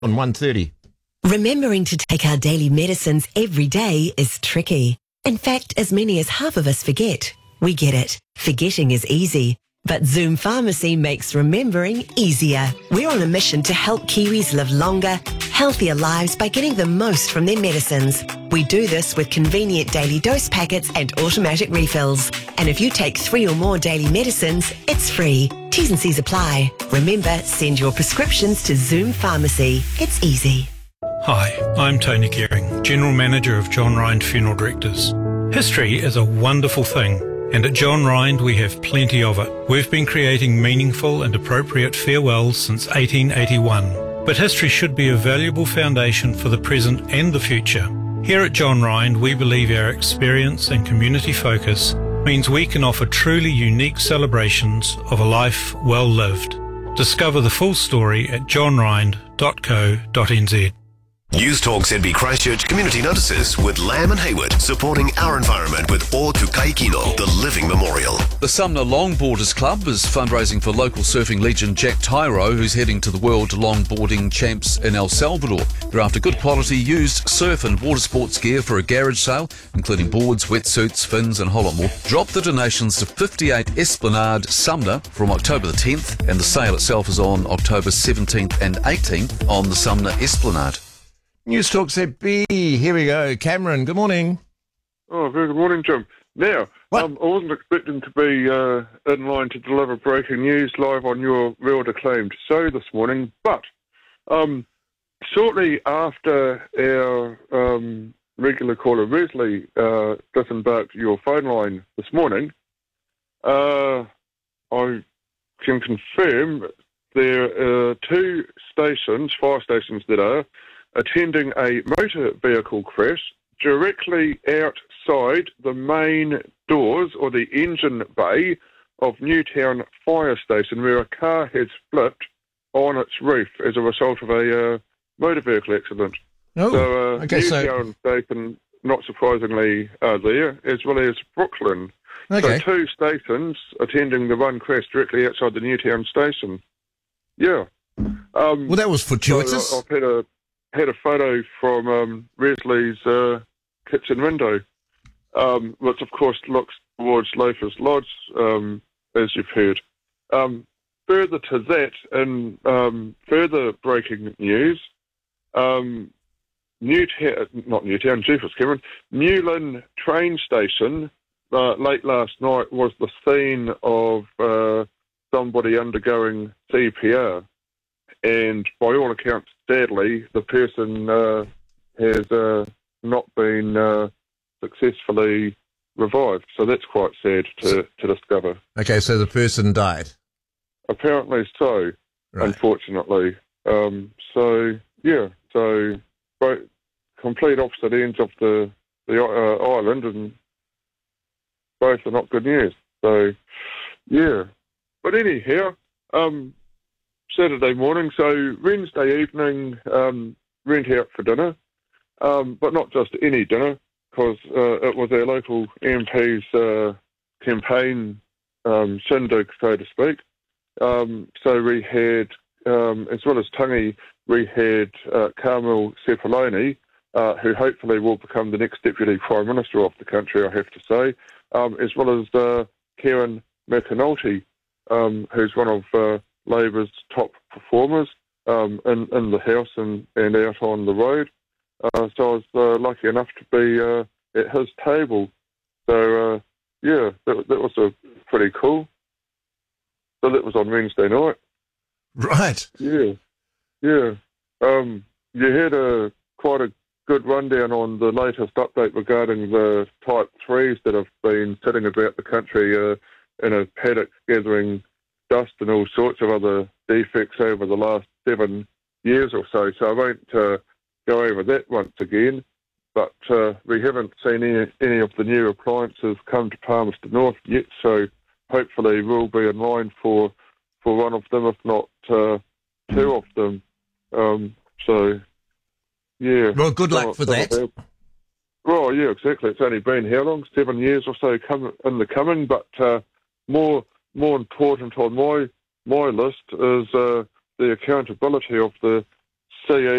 on 1:30. Remembering to take our daily medicines every day is tricky. In fact, as many as half of us forget. We get it. Forgetting is easy. But Zoom Pharmacy makes remembering easier. We're on a mission to help Kiwis live longer, healthier lives by getting the most from their medicines. We do this with convenient daily dose packets and automatic refills. And if you take 3 or more daily medicines, it's free. T's and C's apply. Remember, send your prescriptions to Zoom Pharmacy. It's easy. Hi, I'm Tony Gehring, General Manager of John Rind Funeral Directors. History is a wonderful thing, and at John Rind we have plenty of it. We've been creating meaningful and appropriate farewells since 1881, but history should be a valuable foundation for the present and the future. Here at John Rind, we believe our experience and community focus means we can offer truly unique celebrations of a life well lived. Discover the full story at johnrind.co.nz. News Talk ZB Christchurch Community Notices with Lamb and Hayward, supporting our environment with O Tu Kai Kino, the Living Memorial. The Sumner Longboarders Club is fundraising for local surfing legend Jack Tyro, who's heading to the World Longboarding Champs in El Salvador. They're after good quality used surf and water sports gear for a garage sale, including boards, wetsuits, fins and a whole lot more. Drop the donations to 58 Esplanade, Sumner from October the 10th, and the sale itself is on October 17th and 18th on the Sumner Esplanade. News Talk ZB, here we go. Cameron, good morning. Oh, very good morning, Jim. Now, I wasn't expecting to be in line to deliver breaking news live on your world-acclaimed show this morning, but shortly after our regular caller, Wesley, disembarked your phone line this morning, I can confirm there are 2 stations, fire stations that are, attending a motor vehicle crash directly outside the main doors or the engine bay of Newtown Fire Station, where a car has flipped on its roof as a result of a motor vehicle accident. Newtown Station, not surprisingly, are there, as well as Brooklyn. Okay. So 2 stations attending the one crash directly outside the Newtown Station. Yeah. Well, that was fortuitous. So I've had a photo from Wesley's kitchen window, which of course looks towards Loafers Lodge, as you've heard. Further to that, in further breaking news, Newlyn train station late last night was the scene of somebody undergoing CPR. And by all accounts, sadly, the person has not been successfully revived. So that's quite sad to discover. Okay, so the person died? Apparently so, right. Unfortunately. So both complete opposite ends of the island, and both are not good news. So, yeah. But anyhow, Saturday morning, so Wednesday evening, went out for dinner, but not just any dinner, because it was our local MP's campaign shindig, so to speak. So we had, as well as Tangi, we had Carmel Sepuloni, who hopefully will become the next Deputy Prime Minister of the country, I have to say, as well as Karen McAnulty, who's one of Labour's top performers in the House and out on the road. So I was lucky enough to be at his table. So, that was pretty cool. So that was on Wednesday night. Right. Yeah. You had quite a good rundown on the latest update regarding the Type 3s that have been sitting about the country in a paddock gathering dust and all sorts of other defects over the last 7 years or so. So I won't go over that once again. But we haven't seen any of the new appliances come to Palmerston North yet. So hopefully we'll be in line for one of them, if not 2 of them. So, yeah. Well, good luck for that. Well, yeah, exactly. It's only been how long? 7 years or so in the coming. But more important on my list is the accountability of the See you.